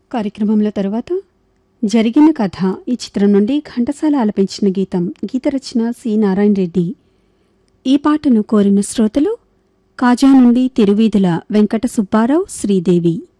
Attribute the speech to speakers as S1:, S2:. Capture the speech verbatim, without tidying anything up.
S1: కార్యక్రమంలో తరువాత జరిగిన కథ ఈ చిత్రం నుండి ఘంటసాల ఆలపించిన గీతం, గీత రచన సి నారాయణ రెడ్డి. ఈ పాటను కోరిన శ్రోతలు కాజా నుండి తిరువీధుల వెంకట సుబ్బారావు, శ్రీదేవి.